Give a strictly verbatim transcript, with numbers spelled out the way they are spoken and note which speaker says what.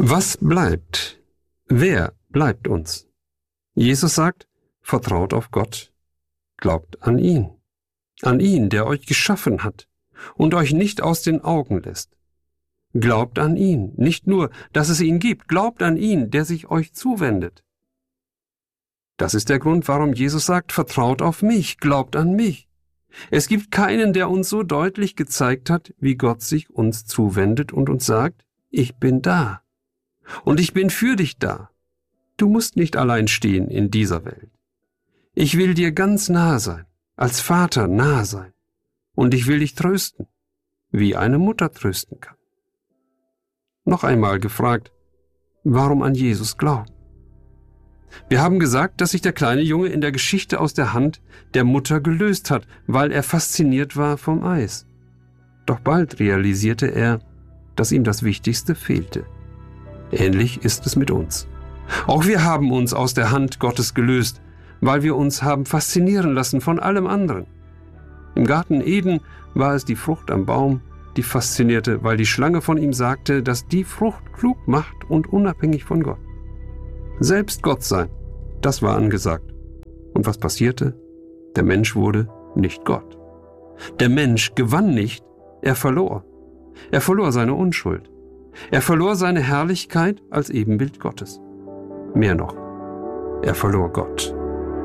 Speaker 1: Was bleibt? Wer bleibt uns? Jesus sagt, vertraut auf Gott, glaubt an ihn, an ihn, der euch geschaffen hat und euch nicht aus den Augen lässt. Glaubt an ihn, nicht nur, dass es ihn gibt, glaubt an ihn, der sich euch zuwendet. Das ist der Grund, warum Jesus sagt, vertraut auf mich, glaubt an mich. Es gibt keinen, der uns so deutlich gezeigt hat, wie Gott sich uns zuwendet und uns sagt, ich bin da. Und ich bin für dich da. Du musst nicht allein stehen in dieser Welt. Ich will dir ganz nah sein, als Vater nah sein. Und ich will dich trösten, wie eine Mutter trösten kann. Noch einmal gefragt, warum an Jesus glauben? Wir haben gesagt, dass sich der kleine Junge in der Geschichte aus der Hand der Mutter gelöst hat, weil er fasziniert war vom Eis. Doch bald realisierte er, dass ihm das Wichtigste fehlte. Ähnlich ist es mit uns. Auch wir haben uns aus der Hand Gottes gelöst, weil wir uns haben faszinieren lassen von allem anderen. Im Garten Eden war es die Frucht am Baum, die faszinierte, weil die Schlange von ihm sagte, dass die Frucht klug macht und unabhängig von Gott. Selbst Gott sein, das war angesagt. Und was passierte? Der Mensch wurde nicht Gott. Der Mensch gewann nicht, er verlor. Er verlor seine Unschuld. Er verlor seine Herrlichkeit als Ebenbild Gottes. Mehr noch, er verlor Gott.